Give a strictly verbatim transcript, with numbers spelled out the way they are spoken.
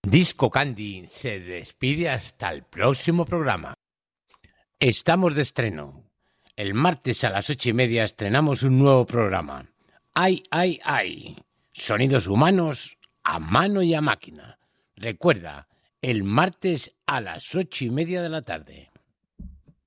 Disco Candy se despide hasta el próximo programa. Estamos de estreno. El martes a las ocho y media estrenamos un nuevo programa. ¡Ay, ay, ay! Sonidos humanos a mano y a máquina. Recuerda, el martes a las ocho y media de la tarde.